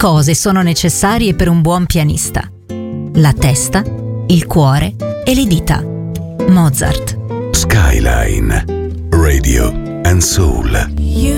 cose sono necessarie per un buon pianista? La testa, il cuore e le dita. Mozart. Skyline Radio and Soul.